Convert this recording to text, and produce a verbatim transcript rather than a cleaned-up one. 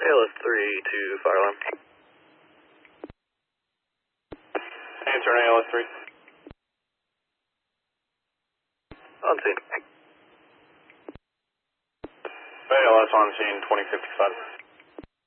A L S three to fire alarm. Answer A L S three. On scene. A L S on scene, twenty fifty-five.